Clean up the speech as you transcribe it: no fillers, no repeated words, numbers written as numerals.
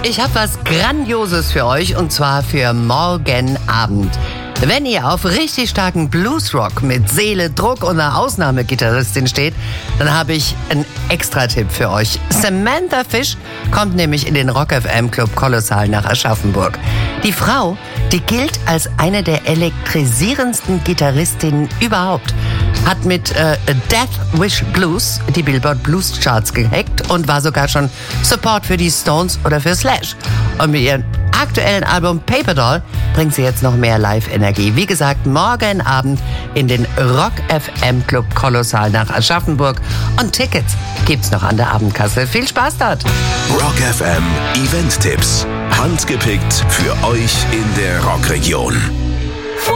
Ich habe was Grandioses für euch und zwar für morgen Abend. Wenn ihr auf richtig starken Bluesrock mit Seele, Druck und einer Ausnahmegitarristin steht, dann habe ich einen Extra-Tipp für euch. Samantha Fish kommt nämlich in den Rock FM Club Kolossal nach Aschaffenburg. Die Frau, die gilt als eine der elektrisierendsten Gitarristinnen überhaupt. Hat mit Death Wish Blues die Billboard Blues Charts gehackt und war sogar schon Support für die Stones oder für Slash. Und mit ihrem aktuellen Album Paper Doll bringt sie jetzt noch mehr Live-Energie. Wie gesagt, morgen Abend in den Rock FM Club Kolossal nach Aschaffenburg. Und Tickets gibt's noch an der Abendkasse. Viel Spaß dort! Rock FM Event-Tipps. Handgepickt für euch in der Rockregion.